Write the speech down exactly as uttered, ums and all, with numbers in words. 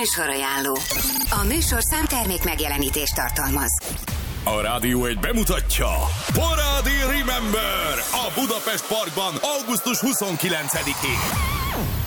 Műsorajánló. A műsorszám termék megjelenítést tartalmaz. A Rádió egy bemutatja Parádi Remember a Budapest Parkban augusztus huszonkilencedikén.